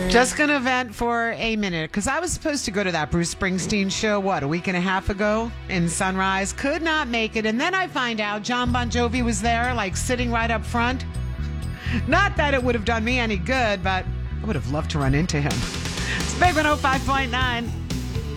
Just going to vent for a minute because I was supposed to go to that Bruce Springsteen show, a week and a half ago in Sunrise. Could not make it. And then I find out John Bon Jovi was there, sitting right up front. Not that it would have done me any good, but I would have loved to run into him. It's Big 105.9.